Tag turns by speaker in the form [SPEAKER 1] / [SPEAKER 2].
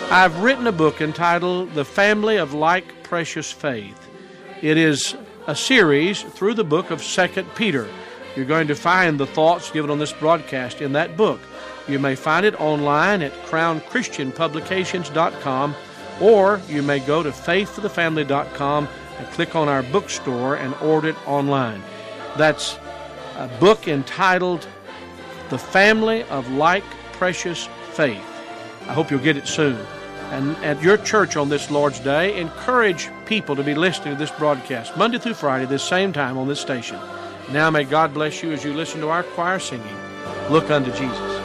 [SPEAKER 1] I've written a book entitled The Family of Like Precious Faith. It is a series through the book of 2 Peter. You're going to find the thoughts given on this broadcast in that book. You may find it online at crownchristianpublications.com, or you may go to faithforthefamily.com and click on our bookstore and order it online. That's a book entitled The Family of Like Precious Faith. I hope you'll get it soon. And at your church on this Lord's Day, encourage people to be listening to this broadcast Monday through Friday, this same time on this station. Now may God bless you as you listen to our choir singing, Look Unto Jesus.